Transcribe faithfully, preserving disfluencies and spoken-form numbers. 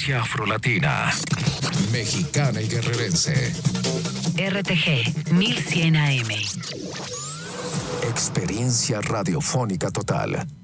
Frecuencia afrolatina, mexicana y guerrerense. R T G mil cien A M. Experiencia radiofónica total.